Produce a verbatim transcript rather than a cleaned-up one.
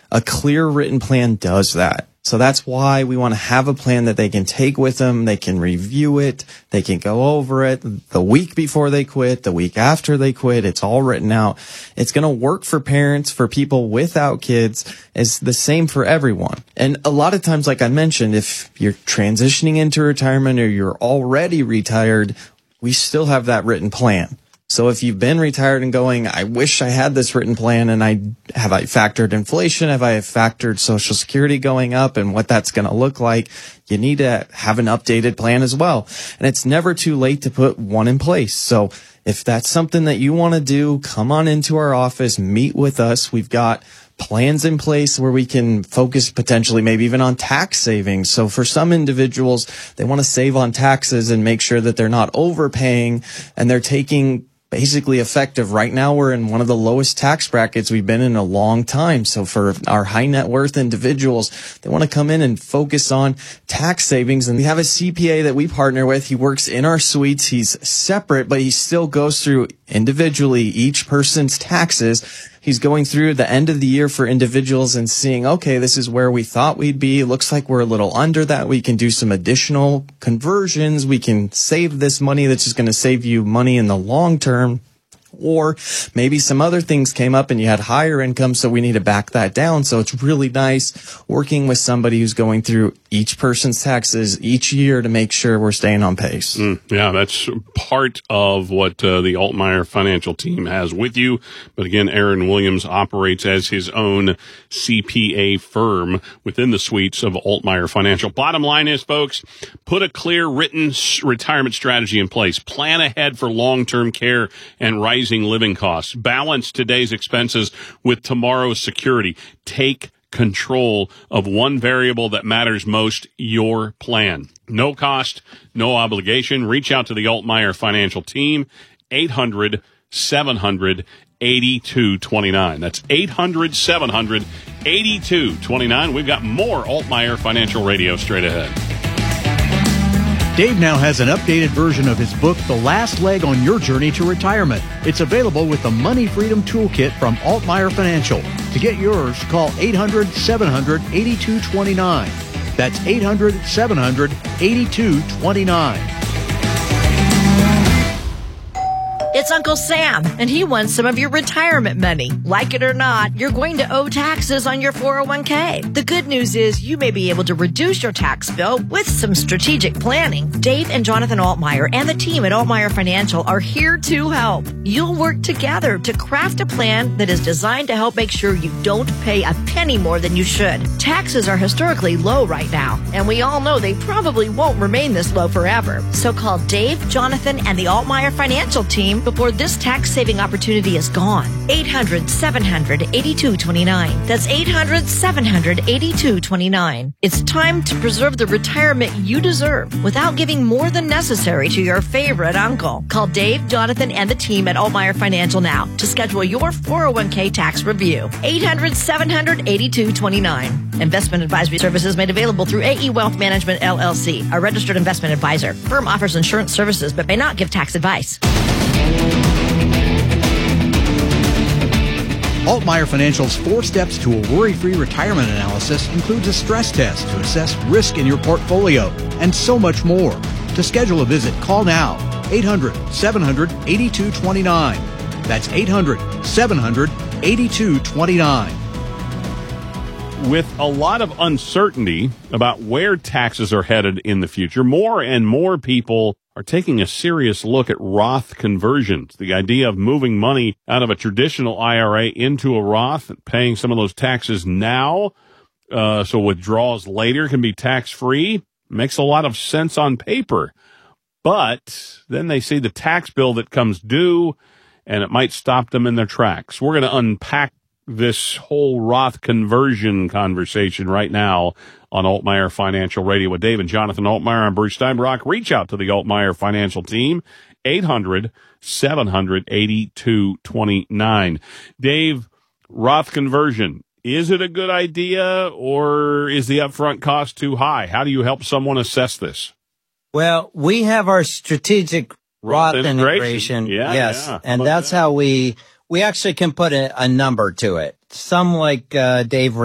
A clear written plan does that. So that's why we want to have a plan that they can take with them. They can review it. They can go over it the week before they quit, the week after they quit. It's all written out. It's going to work for parents, for people without kids. It's the same for everyone. And a lot of times, like I mentioned, if you're transitioning into retirement or you're already retired, we still have that written plan. So if you've been retired and going, I wish I had this written plan, and I have I factored inflation, have I factored Social Security going up and what that's going to look like, you need to have an updated plan as well. And it's never too late to put one in place. So if that's something that you want to do, come on into our office, meet with us. We've got plans in place where we can focus potentially maybe even on tax savings. So for some individuals, they want to save on taxes and make sure that they're not overpaying and they're taking basically effective. Right now, we're in one of the lowest tax brackets we've been in a long time. So for our high net worth individuals, they want to come in and focus on tax savings. And we have a C P A that we partner with. He works in our suites. He's separate, but he still goes through individually each person's taxes. He's going through the end of the year for individuals and seeing, okay, this is where we thought we'd be. It looks like we're a little under that. We can do some additional conversions. We can save this money that's just going to save you money in the long term. Or maybe some other things came up and you had higher income, so we need to back that down. So it's really nice working with somebody who's going through each person's taxes each year to make sure we're staying on pace. Mm, yeah, that's part of what uh, the Altmaier Financial team has with you. But again, Aaron Williams operates as his own C P A firm within the suites of Altmaier Financial. Bottom line is, folks, put a clear written retirement strategy in place. Plan ahead for long-term care and rising living costs. Balance today's expenses with tomorrow's security. Take control of one variable that matters most, your plan. No cost, no obligation. Reach out to the Altmaier Financial team, eight hundred, seven hundred, eighty-two twenty-nine. That's eight hundred, seven hundred, eighty-two twenty-nine. We've got more Altmaier Financial Radio straight ahead. Dave now has an updated version of his book, The Last Leg on Your Journey to Retirement. It's available with the Money Freedom Toolkit from Altmaier Financial. To get yours, call eight hundred, seven hundred, eighty-two twenty-nine. That's eight hundred, seven hundred, eighty-two twenty-nine. It's Uncle Sam, and he wants some of your retirement money. Like it or not, you're going to owe taxes on your four oh one k. The good news is you may be able to reduce your tax bill with some strategic planning. Dave and Jonathan Altmaier and the team at Altmaier Financial are here to help. You'll work together to craft a plan that is designed to help make sure you don't pay a penny more than you should. Taxes are historically low right now, and we all know they probably won't remain this low forever. So call Dave, Jonathan, and the Altmaier Financial team before this tax-saving opportunity is gone. eight hundred, seven hundred, eighty-two twenty-nine. That's eight hundred, seven hundred, eighty-two twenty-nine. It's time to preserve the retirement you deserve without giving more than necessary to your favorite uncle. Call Dave, Jonathan, and the team at Altmaier Financial now to schedule your four oh one k tax review. eight hundred, seven hundred, eighty-two twenty-nine. Investment advisory services made available through A E Wealth Management, L L C, a registered investment advisor. Firm offers insurance services but may not give tax advice. Altmaier Financial's four steps to a worry-free retirement analysis includes a stress test to assess risk in your portfolio and so much more. To schedule a visit, call now, eight hundred, seven hundred, eighty-two twenty-nine. That's eight hundred, seven hundred, eighty-two twenty-nine. With a lot of uncertainty about where taxes are headed in the future, more and more people are taking a serious look at Roth conversions. The idea of moving money out of a traditional I R A into a Roth, paying some of those taxes now, uh, so withdrawals later can be tax-free, makes a lot of sense on paper. But then they see the tax bill that comes due, and it might stop them in their tracks. We're going to unpack this whole Roth conversion conversation right now on Altmaier Financial Radio with Dave and Jonathan Altmaier. I'm Bruce Steinbrock. Reach out to the Altmaier Financial team, eight hundred, seven hundred, eighty-two twenty-nine. Dave, Roth conversion, is it a good idea or is the upfront cost too high? How do you help someone assess this? Well, we have our strategic Roth, Roth integration. integration. Yeah, yes, yeah. and How that's that? how we we actually can put a, a number to it. Some like uh, Dave